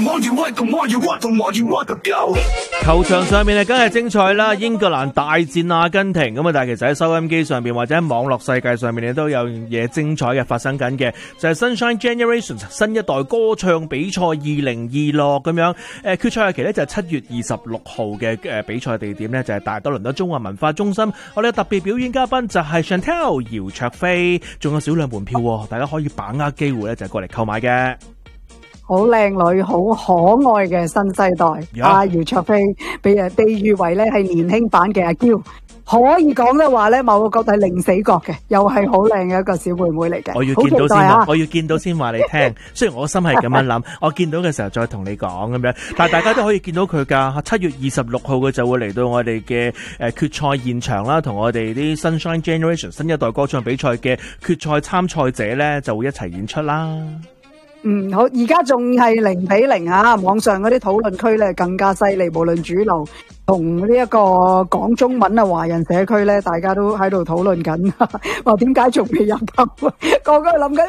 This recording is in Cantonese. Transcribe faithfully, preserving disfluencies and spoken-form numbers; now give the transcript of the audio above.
球場上面咧，梗係精彩啦！英格蘭大戰阿根廷咁啊，但係其實喺收音機上面或者喺網絡世界上面咧，都有嘢精彩嘅發生緊嘅，就係、是、Sunshine Generation 新一代歌唱比賽二零二六咁樣。誒，決賽日期咧就係七月二十六號嘅誒比賽地點咧就係大多倫多中華文化中心。我哋嘅特別表演嘉賓就係 Chantelle 姚焯菲，仲有少量門票，大家可以把握機會咧就係過嚟購買嘅。 好靚女、好可愛嘅新世代，阿姚焯菲被人被譽為咧係年輕版嘅阿嬌，可以講嘅話咧，某個角度係零死角嘅，又係好靚嘅一個小妹妹嚟嘅。 我要見到先話，我要見到先話你聽。雖然我心係咁樣諗，我見到嘅時候再同你講咁樣，但係大家都可以見到佢㗎。七月二十六號佢就會嚟到我哋嘅誒決賽現場啦，同我哋啲 Sunshine Generation 新一代歌唱比賽嘅決賽參賽者咧就會一齊演出啦。 嗯，好，而家仲係零比零啊！網上嗰啲討論區咧更加犀利，無論主流同呢一個講中文啊華人社區咧，大家都喺度討論緊，話點解仲未入球？個個諗緊。